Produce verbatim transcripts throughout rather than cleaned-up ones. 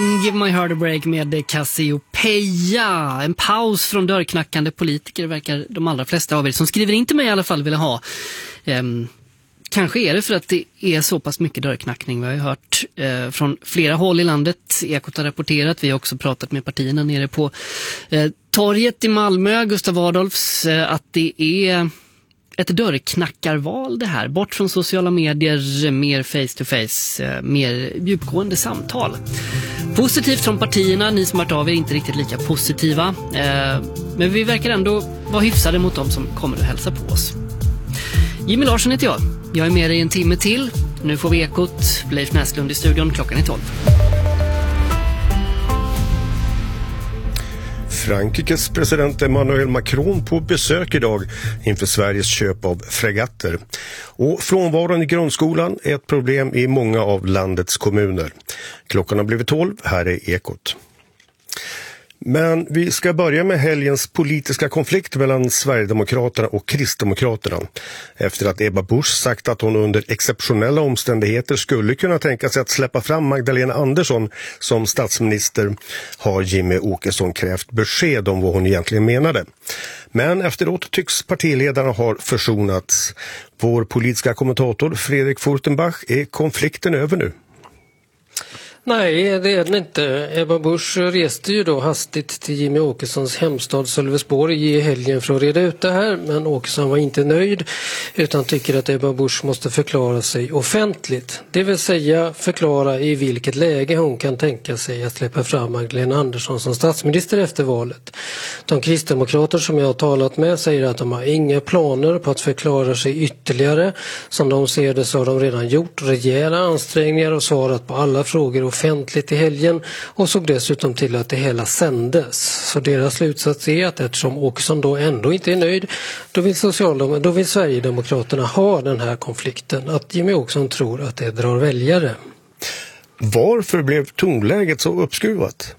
Give My Heart a Break med Cassiopeia. En paus från dörrknackande politiker verkar de allra flesta av er som skriver in till mig i alla fall vilja ha. Um, kanske är det för att det är så pass mycket dörrknackning. Vi har ju hört uh, från flera håll i landet. Ekot har rapporterat. Vi har också pratat med partierna nere på uh, torget i Malmö, Gustav Adolfs, uh, att det är ett dörrknackarval det här. Bort från sociala medier, mer face to face, uh, mer djupgående samtal. Positivt från partierna, ni som har av er är inte riktigt lika positiva. Eh, men vi verkar ändå vara hyfsade mot dem som kommer att hälsa på oss. Jimmy Larsson heter jag. Jag är med dig en timme till. Nu får vi Ekot, Leif Näslund i studion, klockan är tolv. Frankrikes president Emmanuel Macron på besök idag inför Sveriges köp av fregatter. Och frånvaron i grundskolan är ett problem i många av landets kommuner. Klockan har blivit tolv, här är Ekot. Men vi ska börja med helgens politiska konflikt mellan Sverigedemokraterna och Kristdemokraterna. Efter att Ebba Busch sagt att hon under exceptionella omständigheter skulle kunna tänka sig att släppa fram Magdalena Andersson som statsminister har Jimmy Åkesson krävt besked om vad hon egentligen menade. Men efteråt tycks partiledarna ha försonats. Vår politiska kommentator Fredrik Furtenbach, är konflikten över nu? Nej, det är den inte. Ebba Busch reste ju då hastigt till Jimmy Åkessons hemstad Sölvesborg i helgen för att reda ut det här. Men Åkesson var inte nöjd utan tycker att Ebba Busch måste förklara sig offentligt. Det vill säga förklara i vilket läge hon kan tänka sig att släppa fram Magdalena Andersson som statsminister efter valet. De kristdemokrater som jag har talat med säger att de har inga planer på att förklara sig ytterligare. Som de ser det så har de redan gjort rejäla ansträngningar och svarat på alla frågor offentligt i helgen och såg dessutom till att det hela sändes. Så deras slutsats är att eftersom Åkesson då ändå inte är nöjd, då vill, Socialdemok- då vill Sverigedemokraterna ha den här konflikten. Att Jimmy Åkesson tror att det drar väljare. Varför blev tonläget så uppskruvat?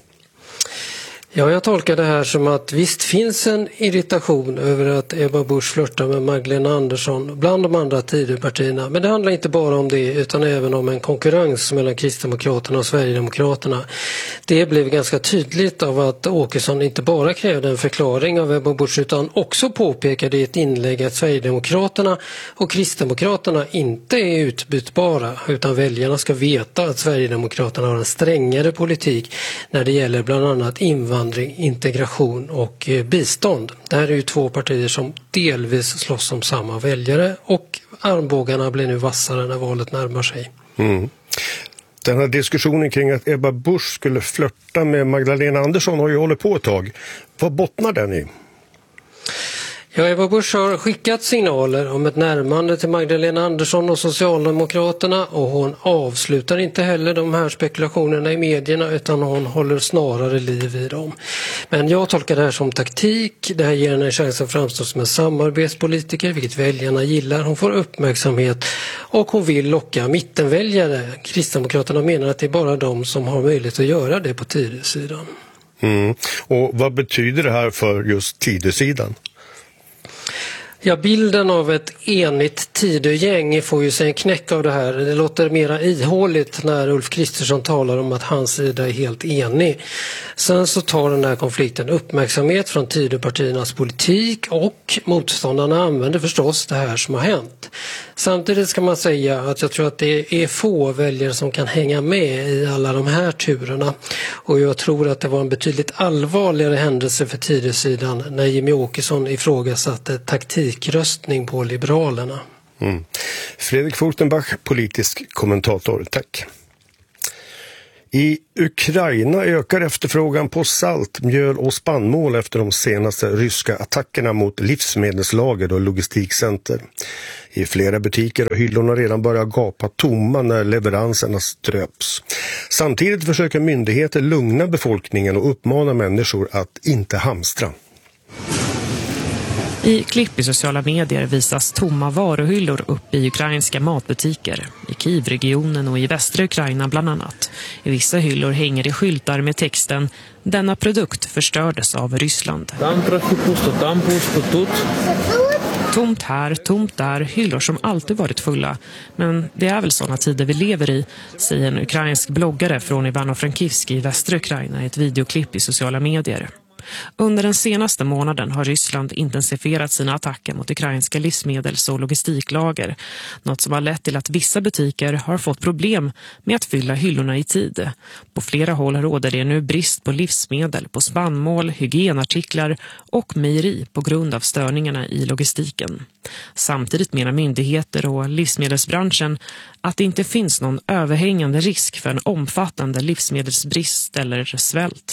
Ja, jag tolkar det här som att visst finns en irritation över att Ebba Busch flörtar med Magdalena Andersson bland de andra Tidöpartierna. Men det handlar inte bara om det utan även om en konkurrens mellan Kristdemokraterna och Sverigedemokraterna. Det blev ganska tydligt av att Åkesson inte bara krävde en förklaring av Ebba Busch utan också påpekade i ett inlägg att Sverigedemokraterna och Kristdemokraterna inte är utbytbara utan väljarna ska veta att Sverigedemokraterna har en strängare politik när det gäller bland annat invandring, integration och bistånd. Det här är ju två partier som delvis slåss om samma väljare och armbågarna blir nu vassare när valet närmar sig. Mm. Den här diskussionen kring att Ebba Busch skulle flirta med Magdalena Andersson har ju hållit på ett tag. Vad bottnar den i? Ja, Ebba Busch har skickat signaler om ett närmande till Magdalena Andersson och Socialdemokraterna och hon avslutar inte heller de här spekulationerna i medierna utan hon håller snarare liv i dem. Men jag tolkar det här som taktik. Det här ger henne en chans att framstå som en samarbetspolitiker, vilket väljarna gillar. Hon får uppmärksamhet och hon vill locka mittenväljare. Kristdemokraterna menar att det är bara de som har möjlighet att göra det på Tidösidan. Mm. Och vad betyder det här för just Tidösidan? Ja, bilden av ett enigt Tidögäng får ju sig en knäck av det här. Det låter mera ihåligt när Ulf Kristersson talar om att hans sida är helt enig. Sen så tar den här konflikten uppmärksamhet från Tidöpartiernas politik och motståndarna använder förstås det här som har hänt. Samtidigt ska man säga att jag tror att det är få väljare som kan hänga med i alla de här turerna. Och jag tror att det var en betydligt allvarligare händelse för Tidösidan när Jimmy Åkesson ifrågasatte taktikröstning på Liberalerna. Mm. Fredrik Furtenbach, politisk kommentator. Tack. I Ukraina ökar efterfrågan på salt, mjöl och spannmål efter de senaste ryska attackerna mot livsmedelslager och logistikcenter. I flera butiker har hyllorna redan börjat gapa tomma när leveranserna ströps. Samtidigt försöker myndigheter lugna befolkningen och uppmana människor att inte hamstra. I klipp i sociala medier visas tomma varuhyllor upp i ukrainska matbutiker, i Kiev-regionen och i västra Ukraina bland annat. I vissa hyllor hänger det skyltar med texten "Denna produkt förstördes av Ryssland". Tomt här, tomt där, hyllor som alltid varit fulla. Men det är väl sådana tider vi lever i, säger en ukrainsk bloggare från Ivano-Frankivsk i västra Ukraina i ett videoklipp i sociala medier. Under den senaste månaden har Ryssland intensifierat sina attacker mot ukrainska livsmedels- och logistiklager. Något som har lett till att vissa butiker har fått problem med att fylla hyllorna i tid. På flera håll råder det nu brist på livsmedel, på spannmål, hygienartiklar och mejeri på grund av störningarna i logistiken. Samtidigt menar myndigheter och livsmedelsbranschen att det inte finns någon överhängande risk för en omfattande livsmedelsbrist eller svält.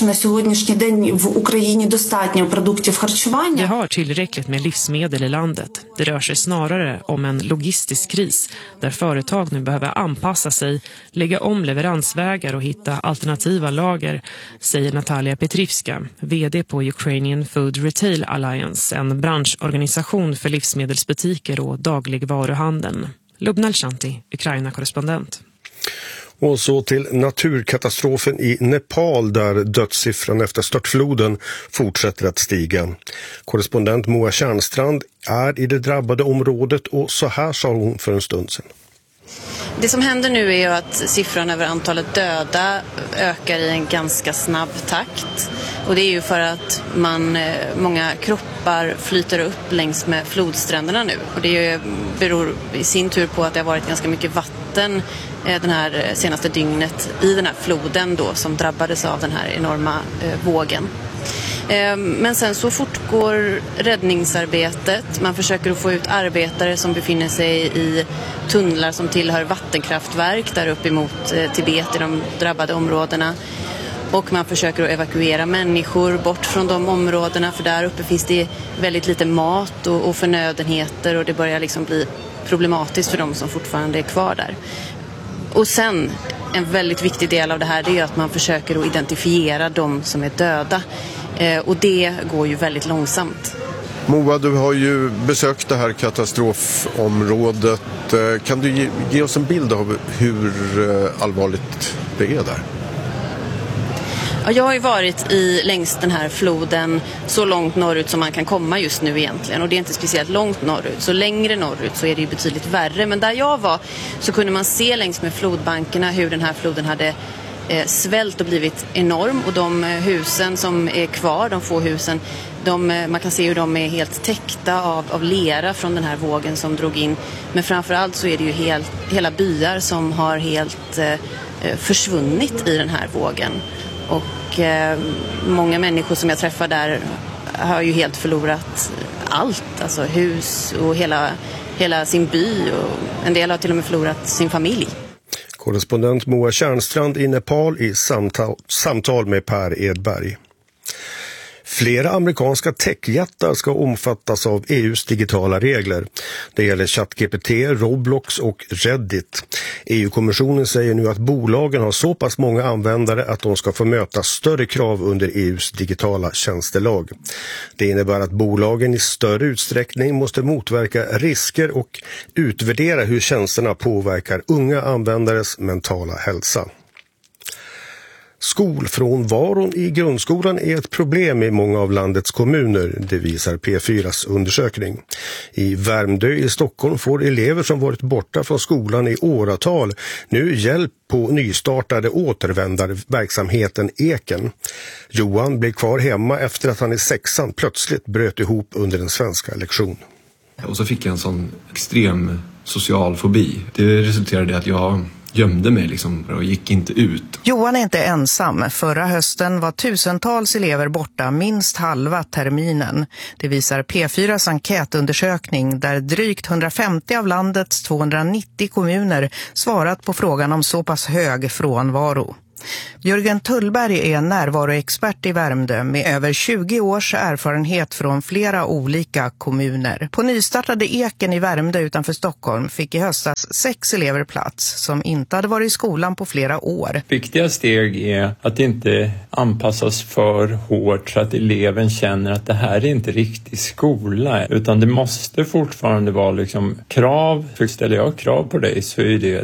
Vi har tillräckligt med livsmedel i landet. Det rör sig snarare om en logistisk kris där företag nu behöver anpassa sig, lägga om leveransvägar och hitta alternativa lager, säger Natalia Petrivska, vd på Ukrainian Food Retail Alliance, en branschorganisation för livsmedelsbutiker och dagligvaruhandeln. Lubna Shanti, Ukraina-korrespondent. Och så till naturkatastrofen i Nepal där dödssiffran efter störtfloden fortsätter att stiga. Korrespondent Moa Tjärnstrand är i det drabbade området och så här sa hon för en stund sedan. Det som händer nu är ju att siffran över antalet döda ökar i en ganska snabb takt. Och det är ju för att man, många kroppar flyter upp längs med flodstränderna nu. Och det beror i sin tur på att det har varit ganska mycket vatten den här senaste dygnet i den här floden då, som drabbades av den här enorma vågen. Men sen så fortgår räddningsarbetet. Man försöker att få ut arbetare som befinner sig i tunnlar som tillhör vattenkraftverk där uppe emot Tibet i de drabbade områdena. Och man försöker att evakuera människor bort från de områdena, för där uppe finns det väldigt lite mat och, och förnödenheter, och det börjar liksom bli problematiskt för de som fortfarande är kvar där. Och sen, en väldigt viktig del av det här, det är att man försöker att identifiera de som är döda. Eh, och det går ju väldigt långsamt. Moa, du har ju besökt det här katastrofområdet. Kan du ge, ge oss en bild av hur allvarligt det är där? Ja, jag har ju varit i längs den här floden så långt norrut som man kan komma just nu egentligen. Och det är inte speciellt långt norrut. Så längre norrut så är det ju betydligt värre. Men där jag var så kunde man se längs med flodbankerna hur den här floden hade eh, svällt och blivit enorm. Och de husen som är kvar, de få husen, de, man kan se hur de är helt täckta av, av lera från den här vågen som drog in. Men framförallt så är det ju helt, hela byar som har helt eh, försvunnit i den här vågen. Och eh, många människor som jag träffar där har ju helt förlorat allt. Alltså hus och hela, hela sin by, och en del har till och med förlorat sin familj. Korrespondent Moa Tjärnstrand i Nepal i samtal, samtal med Per Edberg. Flera amerikanska techjättar ska omfattas av E U:s digitala regler. Det gäller ChatGPT, Roblox och Reddit. E U-kommissionen säger nu att bolagen har så pass många användare att de ska få möta större krav under E U:s digitala tjänstelag. Det innebär att bolagen i större utsträckning måste motverka risker och utvärdera hur tjänsterna påverkar unga användares mentala hälsa. Skolfrånvaron i grundskolan är ett problem i många av landets kommuner, det visar P fyras undersökning. I Värmdö i Stockholm får elever som varit borta från skolan i åratal nu hjälp på nystartade återvändarverksamheten Eken. Johan blev kvar hemma efter att han i sexan plötsligt bröt ihop under en svenska lektion. Och så fick jag en sån extrem social fobi. Det resulterade i att jag gömde mig liksom och gick inte ut. Johan är inte ensam. Förra hösten var tusentals elever borta minst halva terminen. Det visar P fyras enkätundersökning där drygt hundrafemtio av landets tvåhundranittio kommuner svarat på frågan om så pass hög frånvaro. Jörgen Tullberg är närvaroexpert i Värmdö med över tjugo års erfarenhet från flera olika kommuner. På nystartade Eken i Värmdö utanför Stockholm fick i höstas sex elever plats som inte hade varit i skolan på flera år. Viktiga steg är att inte anpassas för hårt så att eleven känner att det här är inte riktig skola, utan det måste fortfarande vara liksom krav. För ställer jag krav på dig så är det ett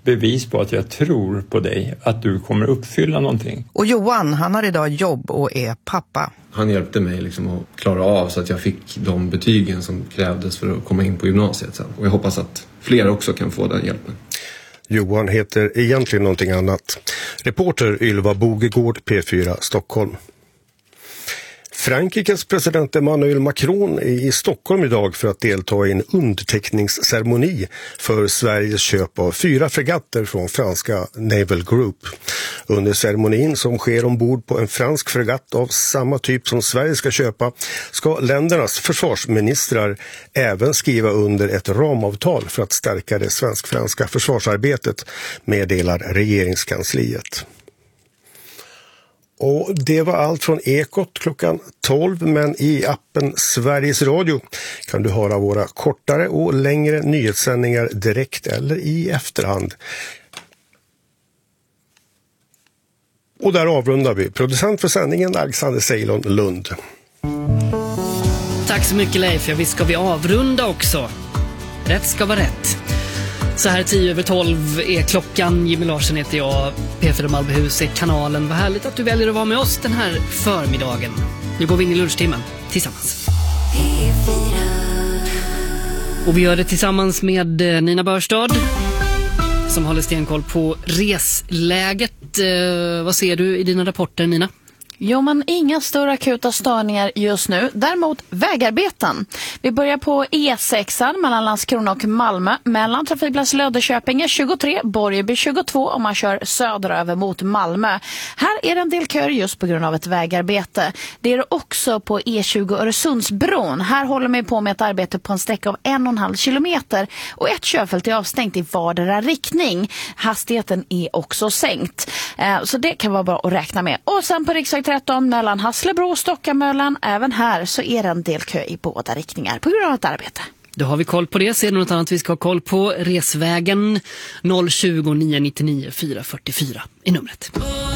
bevis på att jag tror på dig, att du kommer uppfylla någonting. Och Johan, han har idag jobb och är pappa. Han hjälpte mig liksom att klara av så att jag fick de betygen som krävdes för att komma in på gymnasiet sen. Och jag hoppas att fler också kan få den hjälpen. Johan heter egentligen någonting annat. Reporter Ylva Bogegård, P fyra Stockholm. Frankrikes president Emmanuel Macron är i Stockholm idag för att delta i en underteckningsceremoni för Sveriges köp av fyra fregatter från franska Naval Group. Under ceremonin, som sker ombord på en fransk fregatt av samma typ som Sverige ska köpa, ska ländernas försvarsministrar även skriva under ett ramavtal för att stärka det svensk-franska försvarsarbetet, meddelar regeringskansliet. Och det var allt från Ekot klockan tolv, men i appen Sveriges Radio kan du höra våra kortare och längre nyhetssändningar direkt eller i efterhand. Och där avrundar vi. Producent för sändningen Alexander Ceylon Lund. Tack så mycket Leif, ja, visst ska vi avrunda också. Rätt ska vara rätt. Så här tio över tolv är klockan. Jimmy Larsen heter jag. P fyra Malmöhus är kanalen. Vad härligt att du väljer att vara med oss den här förmiddagen. Nu går vi in i lunchtimmen tillsammans. Och vi gör det tillsammans med Nina Börstad som håller stenkoll på resläget. Eh, vad ser du i dina rapporter, Nina? Jo, men inga större akuta störningar just nu. Däremot vägarbeten. Vi börjar på E sex mellan Landskrona och Malmö. Mellan trafikplats Löddeköping är tjugotre, Borgeby tjugotvå om man kör söderöver mot Malmö. Här är det en del köer just på grund av ett vägarbete. Det är det också på E tjugo Öresundsbron. Här håller man på med ett arbete på en sträcka av en och en halv kilometer. Och ett körfält är avstängt i vardera riktning. Hastigheten är också sänkt. Så det kan vara bra att räkna med. Och sen på riksväg tretton mellan Hasslebro och Stockamöllan. Även här så är det en del kö i båda riktningar på grund av ett arbete. Då har vi koll på det. Ser du något annat vi ska ha koll på? Resvägen noll tjugo nio nittionio fyra fyrtiofyra i numret.